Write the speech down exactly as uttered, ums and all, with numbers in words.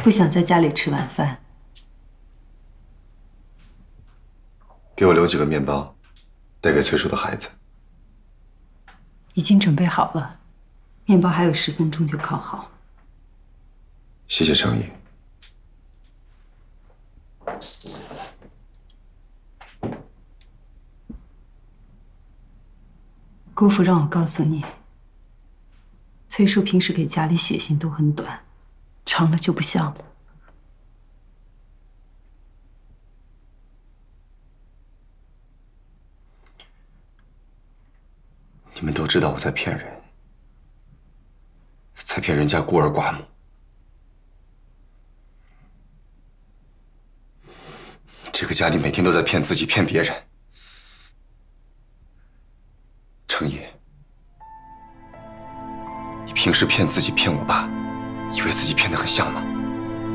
不想在家里吃晚饭。 给我留几个面包，带给崔叔的孩子。 已经准备好了，面包还有十分钟就烤好。 谢谢程姨。 姑父让我告诉你，崔叔平时给家里写信都很短，长了就不像了。 你们都知道我在骗人，在骗人家孤儿寡母。这个家里每天都在骗自己，骗别人。程爷，你平时骗自己，骗我爸，以为自己骗得很像吗？